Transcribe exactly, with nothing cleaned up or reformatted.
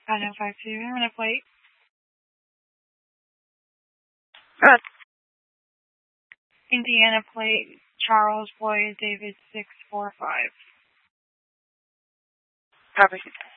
five nine five two, Indiana plate. Good. Indiana plate, Charles Boyd David six four five. Copy.